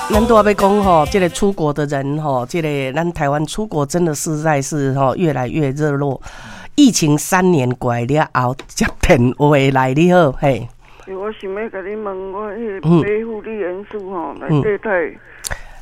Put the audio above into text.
咱都要讲吼，这个出国的人吼，这个咱台湾出国真的实在是吼越来越热络。疫情3年过来了后，接电话来你好，嘿。 我想要甲你问，我迄个皮肤的元素吼，内底太